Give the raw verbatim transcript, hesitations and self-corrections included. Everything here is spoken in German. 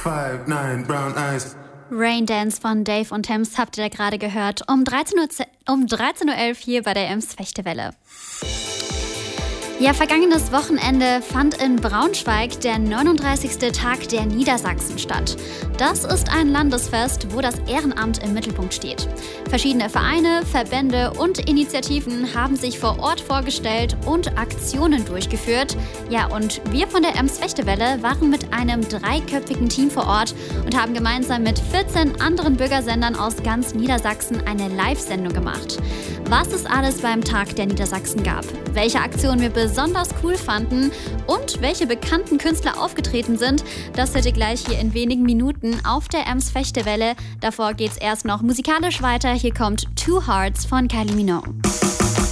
five nine brown eyes. Raindance von Dave und Tems habt ihr da gerade gehört. Um dreizehn Uhr, um dreizehn Uhr elf hier bei der Ems Fechtewelle. Ja, vergangenes Wochenende fand in Braunschweig der neununddreißigste Tag der Niedersachsen statt. Das ist ein Landesfest, wo das Ehrenamt im Mittelpunkt steht. Verschiedene Vereine, Verbände und Initiativen haben sich vor Ort vorgestellt und Aktionen durchgeführt. Ja, und wir von der Ems Fechtewelle waren mit einem dreiköpfigen Team vor Ort und haben gemeinsam mit vierzehn anderen Bürgersendern aus ganz Niedersachsen eine Live-Sendung gemacht. Was es alles beim Tag der Niedersachsen gab, welche Aktionen wir besonders cool fanden und welche bekannten Künstler aufgetreten sind, das hört ihr gleich hier in wenigen Minuten auf der Ems Fechtewelle. Davor geht's erst noch musikalisch weiter. Hier kommt Two Hearts von Kylie Minogue.